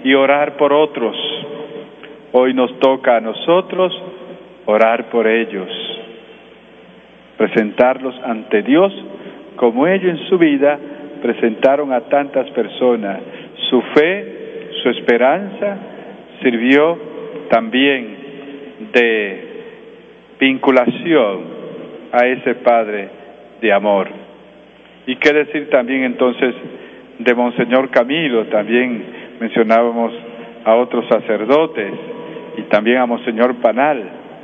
y orar por otros. Hoy nos toca a nosotros orar por ellos, presentarlos ante Dios como ellos en su vida presentaron a tantas personas. Su fe, su esperanza sirvió también de vinculación a ese Padre de amor. Y qué decir también entonces de Monseñor Camilo. También mencionábamos a otros sacerdotes y también a Monseñor Panal.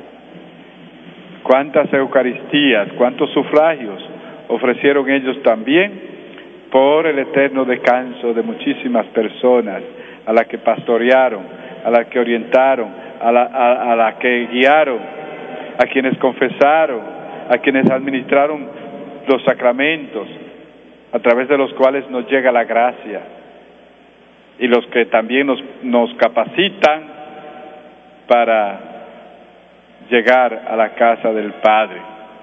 Cuántas Eucaristías, cuántos sufragios ofrecieron ellos también por el eterno descanso de muchísimas personas, a las que pastorearon, a las que orientaron, a las que guiaron, a quienes confesaron, a quienes administraron los sacramentos, a través de los cuales nos llega la gracia, y los que también nos capacitan para llegar a la casa del Padre.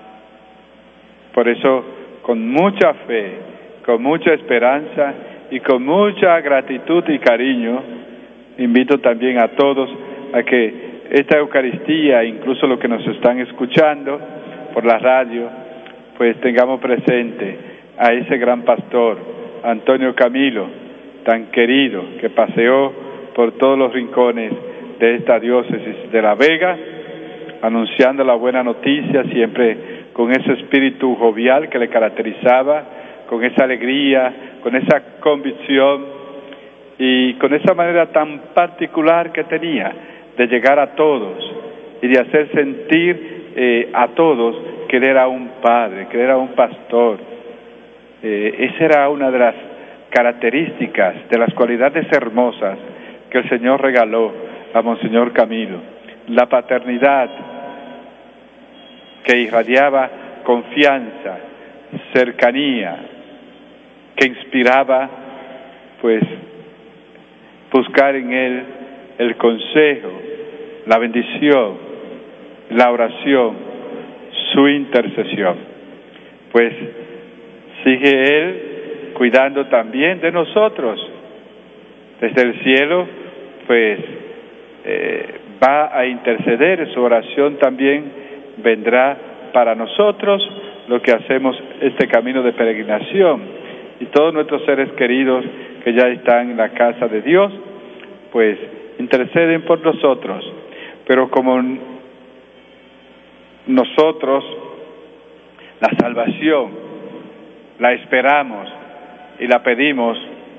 Por eso, con mucha fe, con mucha esperanza y con mucha gratitud y cariño, invito también a todos a que esta Eucaristía, incluso los que nos están escuchando por la radio, pues tengamos presente a ese gran pastor, Antonio Camilo, tan querido, que paseó por todos los rincones de esta diócesis de La Vega, anunciando la buena noticia, siempre con ese espíritu jovial que le caracterizaba, con esa alegría, con esa convicción y con esa manera tan particular que tenía de llegar a todos y de hacer sentir a todos que él era un padre, que él era un pastor. Esa era una de las características, de las cualidades hermosas que el Señor regaló a Monseñor Camilo. La paternidad que irradiaba confianza, cercanía, que inspiraba, pues, buscar en él el consejo, la bendición, la oración, su intercesión. Pues sigue él cuidando también de nosotros. Desde el cielo, pues, va a interceder, su oración también vendrá para nosotros, lo que hacemos este camino de peregrinación. Y todos nuestros seres queridos que ya están en la casa de Dios, pues interceden por nosotros. Pero como nosotros la salvación la esperamos y la pedimos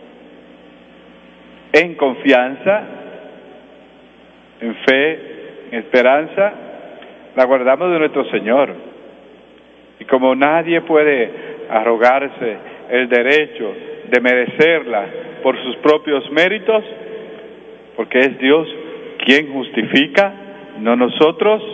en confianza, en fe, en esperanza, la guardamos de nuestro Señor. Y como nadie puede arrogarse el derecho de merecerla por sus propios méritos, porque es Dios quien justifica, no nosotros,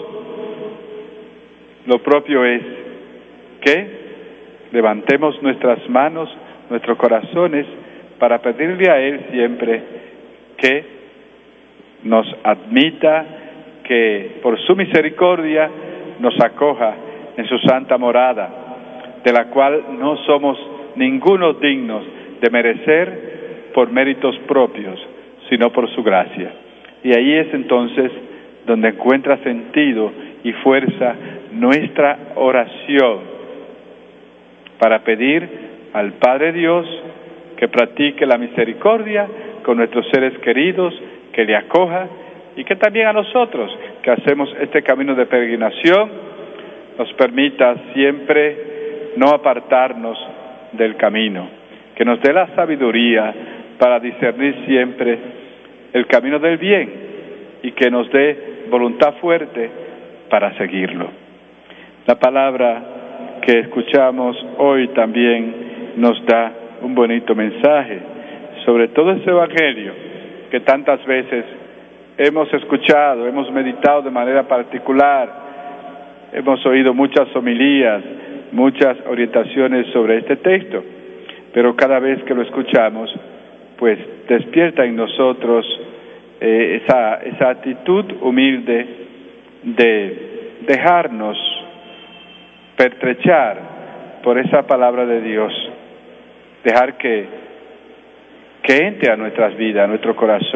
lo propio es que levantemos nuestras manos, nuestros corazones, para pedirle a Él siempre que nos admita, que por su misericordia nos acoja en su santa morada, de la cual no somos ninguno dignos de merecer por méritos propios, sino por su gracia. Y ahí es entonces donde encuentra sentido y fuerza nuestra oración para pedir al Padre Dios que practique la misericordia con nuestros seres queridos, que le acoja, y que también a nosotros, que hacemos este camino de peregrinación, nos permita siempre no apartarnos del camino, que nos dé la sabiduría para discernir siempre el camino del bien y que nos dé voluntad fuerte para seguirlo. La palabra que escuchamos hoy también nos da un bonito mensaje sobre todo ese evangelio que tantas veces hemos escuchado, hemos meditado de manera particular, hemos oído muchas homilías, muchas orientaciones sobre este texto, pero cada vez que lo escuchamos, pues despierta en nosotros esa actitud humilde de dejarnos pertrechar por esa palabra de Dios, dejar que entre a nuestras vidas, a nuestro corazón.